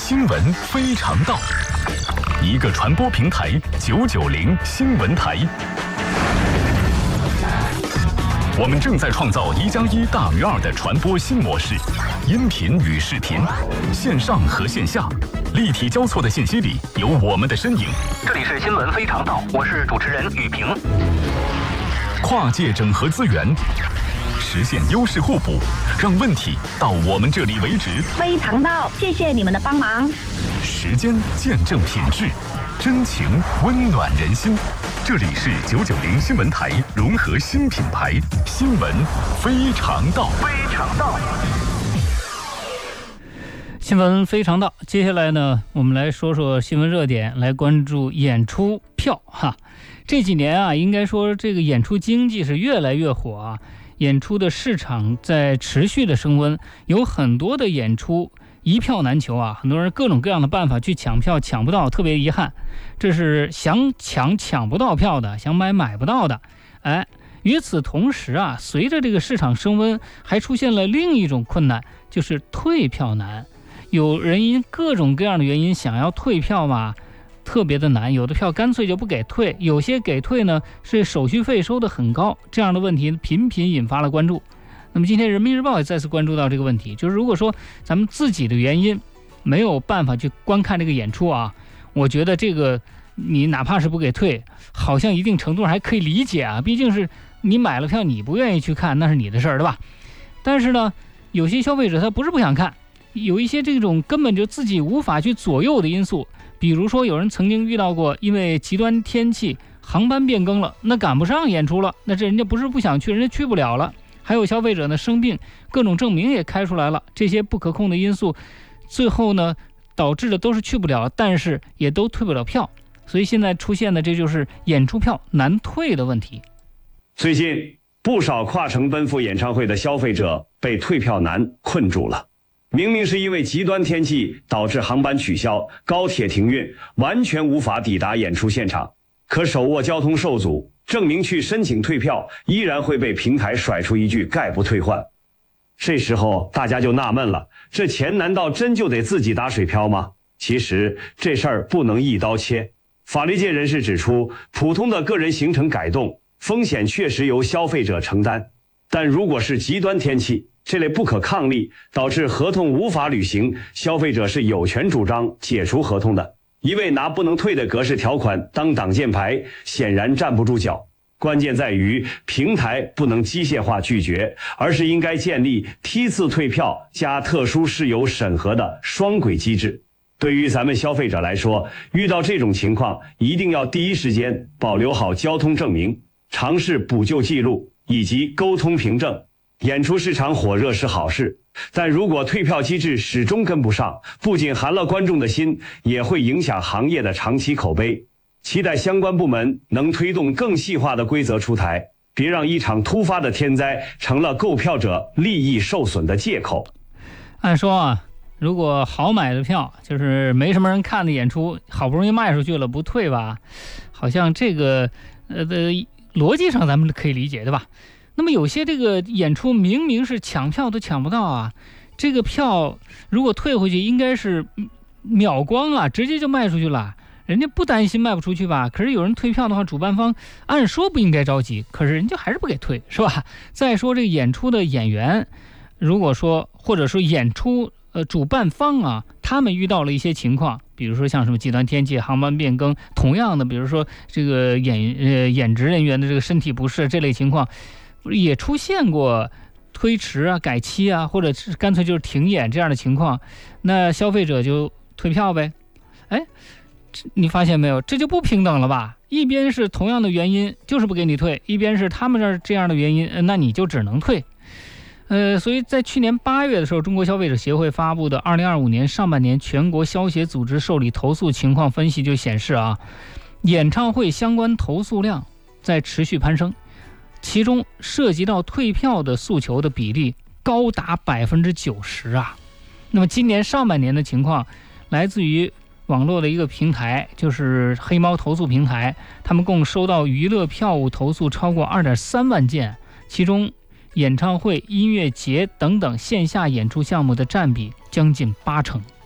新闻非常道，一个传播平台990新闻台。我们正在创造1+1大于2的传播新模式，音频与视频，线上和线下，立体交错的信息里有我们的身影。 这里是新闻非常道，我是主持人雨平。 跨界整合资源，实现优势互补，让问题到我们这里为止。 非常道，谢谢你们的帮忙。 时间见证品质，真情温暖人心。这里是990新闻台融合新品牌，新闻非常道。 非常道。 新闻非常道。接下来呢，我们来说说新闻热点，来关注演出票哈。这几年啊，应该说这个演出经济是越来越火啊，演出的市场在持续的升温，有很多的演出一票难求啊，很多人各种各样的办法去抢票，抢不到，特别遗憾。这是想抢不到票的，想买不到的。与此同时啊，随着这个市场升温，还出现了另一种困难，就是退票难。有人因各种各样的原因想要退票嘛，特别的难，有的票干脆就不给退，有些给退呢是手续费收得很高，这样的问题频频引发了关注。那么今天人民日报也再次关注到这个问题，就是如果说咱们自己的原因没有办法去观看这个演出啊，我觉得这个你哪怕是不给退，好像一定程度上还可以理解啊，毕竟是你买了票你不愿意去看，那是你的事儿，对吧？但是呢，有些消费者他不是不想看，有一些这种根本就自己无法去左右的因素，比如说有人曾经遇到过因为极端天气航班变更了，那赶不上演出了，那这人家不是不想去，人家去不了了。还有消费者呢生病，各种证明也开出来了，这些不可控的因素最后呢导致的都是去不了，但是也都退不了票，所以现在出现的这就是演出票难退的问题。 最近不少跨城奔赴演唱会的消费者被退票难困住了，明明是因为极端天气导致航班取消，高铁停运，完全无法抵达演出现场，可手握交通受阻，证明去申请退票，依然会被平台甩出一句概不退换。这时候大家就纳闷了，这钱难道真就得自己打水漂吗？其实这事儿不能一刀切。法律界人士指出，普通的个人行程改动风险确实由消费者承担，但如果是极端天气这类不可抗力导致合同无法履行，消费者是有权主张解除合同的。一味拿不能退的格式条款当挡箭牌，显然站不住脚。关键在于平台不能机械化拒绝，而是应该建立梯次退票加特殊事由审核的双轨机制。对于咱们消费者来说，遇到这种情况一定要第一时间保留好交通证明，尝试补救记录以及沟通凭证。演出市场火热是好事，但如果退票机制始终跟不上，不仅寒了观众的心，也会影响行业的长期口碑。期待相关部门能推动更细化的规则出台，别让一场突发的天灾成了购票者利益受损的借口。 按说啊，如果好买的票，就是没什么人看的演出，好不容易卖出去了不退吧，好像这个逻辑上咱们可以理解，对吧？那么有些这个演出明明是抢票都抢不到啊，这个票如果退回去应该是秒光啊，直接就卖出去了，人家不担心卖不出去吧？可是有人退票的话，主办方按说不应该着急，可是人家还是不给退，是吧？再说这个演出的演员，如果说或者说演出主办方啊，他们遇到了一些情况，比如说像什么极端天气、航班变更，同样的，比如说这个演职人员的这个身体不适这类情况，也出现过推迟啊、改期啊，或者是干脆就是停演这样的情况，那消费者就退票呗。你发现没有，这就不平等了吧？一边是同样的原因就是不给你退，一边是他们这样的原因，那你就只能退。所以在去年8月的时候，中国消费者协会发布的2025年上半年全国消协组织受理投诉情况分析就显示啊，演唱会相关投诉量在持续攀升，其中涉及到退票的诉求的比例高达90%啊。那么今年上半年的情况，来自于网络的一个平台，就是黑猫投诉平台，他们共收到娱乐票务投诉超过2.3万件，其中演唱会、音乐节等等线下演出项目的占比将近80%。